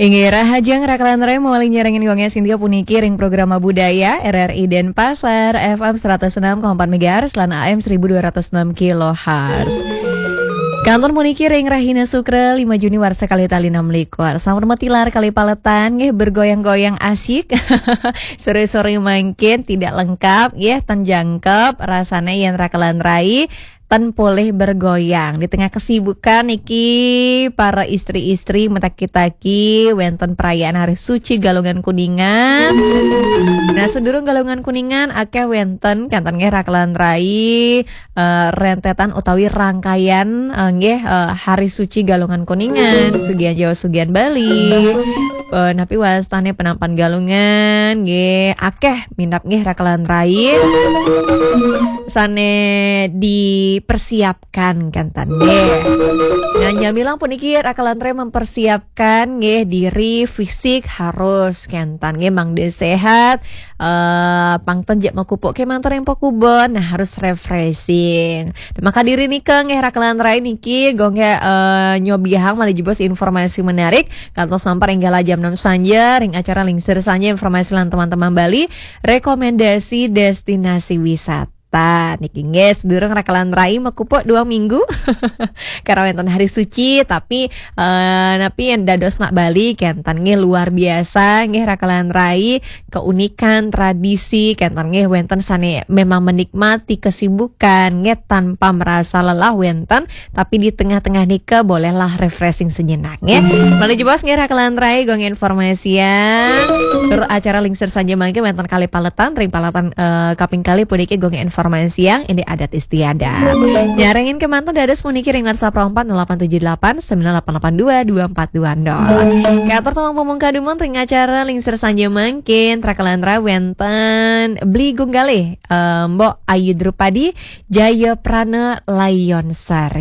Ingira hajang rakalanre mawali nyerengin gongnya Sintia puniki ring programa budaya RRI Denpasar FM 106,4 MHz lan AM 1206 kHz. Kantor puniki ring Rahina Sukra 5 Juni warsa kali tali 6 likur. Sampun metilar kali paletan nggih bergoyang-goyang asik. Sore-sore mungkin tidak lengkap nggih tan jangkep rasane yen rakalanrai tan boleh bergoyang di tengah kesibukan iki para istri-istri metaki-taki wenten perayaan hari suci Galungan Kuningan. Nah sedurung Galungan Kuningan akeh wenten kanten nggih rakalanrai rentetan utawi rangkaian nggih hari suci Galungan Kuningan sugian Jawa sugian Bali. Napi wastane penampan galungan nggih akeh minap nggih rakalanrai sane dipersiapkan kantan nggih. Nah nyamilang puniki rakalanre mempersiapkan nggih diri fisik harus kantan nggih mangde sehat pangton jak makupuk ke mantar yang pokubon nah harus refreshing. Nah, maka diri nikeng nggih rakalanre niki gongge nyobihang malih jebos informasi menarik kantos nampar enggala jam 6 sanja ring acara lingsir sanja informasi lan teman-teman Bali rekomendasi destinasi wisata. Niki nges durung rakalanrai makupuk 2 minggu karena wonten hari suci tapi napi yang dados nak Bali kentan nge luar biasa nge rakalanrai keunikan tradisi kentan nge wonten sane memang menikmati kesibukan nge tanpa merasa lelah wonten tapi di tengah-tengah nika bolehlah refreshing sejenak nge malih jebos nge rakalanrai gong informasian tur acara lingsir sanja mangke wonten kali paletan ring paletan kaping kali puniki gong informasi yang ini adat istiadat. Nyarengin kemantan dadas puniki ring WhatsApp 0878 9882 2420. Kator tomang pemungka dumon ring acara lingsir sanja mangkin trakalandra wenten beli gunggale Mbok Ayu Drupadi Jaya Prana Layonsari.